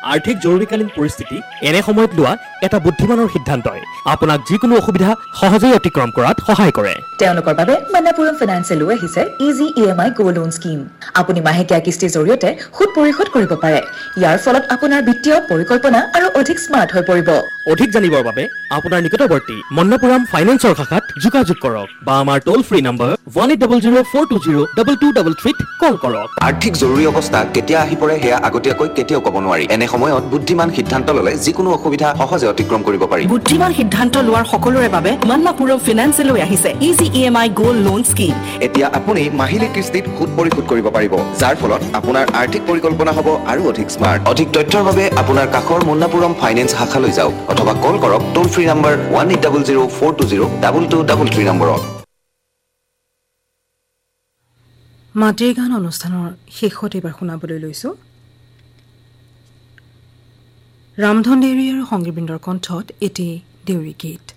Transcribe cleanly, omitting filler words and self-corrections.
আৰ্থিক জৰুৰীকালীন পৰিস্থিতি এনে সময়ত লোৱা এটা বুদ্ধিমানৰ সিদ্ধান্তই আপোনাক যিকোনো অসুবিধা সহজেই অতিক্ৰম কৰাত সহায় কৰে। তেওঁলোকৰ বাবে মন্নাপুৰম ফাইনেন্সে লৈ আহিছে easy EMI Go Loan scheme. আপুনি মাহেকীয়া কিস্তিৰ জৰিয়তে সুদ পৰিশোধ কৰিব পাৰে। ইয়াৰ ফলত আপোনাৰ বিত্তীয় পৰিকল্পনা আৰু অধিক স্মাৰ্ট হৈ পৰিব। অধিক জানিবৰ বাবে আপোনাৰ নিকটৱৰ্তী মন্নাপুৰম ফাইনেন্সৰ শাখাত যোগাযোগ কৰক বা আমাৰ টোল ফ্ৰী নম্বৰ 1800-420-2233 কল কৰক। আৰ্থিক জৰুৰী অৱস্থা কেতিয়া আহি পৰে সেয়া আগতীয়াকৈ কেতিয়াও ক'ব নোৱাৰি। এনে সময়ত বুদ্ধিমান সিদ্ধান্ত ল'লে যিকোনো অসুবিধা সহজে অতিক্ৰম কৰিব পাৰি। বুদ্ধিমান সিদ্ধান্ত লোৱাৰ সকলোৰে বাবে মন্নাপুৰম ফাইনেন্সে লৈ আহিছে easy EMI Go Loan scheme. এতিয়া আপুনি মাহিলী কিস্তিত সুদ পৰিশোধ কৰিব পাৰিব, যাৰ ফলত আপোনাৰ আৰ্থিক পৰিকল্পনা হ'ব আৰু অধিক স্মাৰ্ট। অধিক তথ্যৰ বাবে আপোনাৰ কাষৰ মন্নাপুৰম ফাইনেন্স শাখালৈ যাওক অথবা কল কৰক টোল ফ্ৰী নম্বৰ 1800-420-2233 নম্বৰত। মাটিৰ গান অনুষ্ঠানৰ শেষত এইবাৰ শুনাবলৈ লৈছো ৰামধন দেউৰী আৰু সংগীতবৃন্দৰ কণ্ঠত এটি দেউৰী গীত।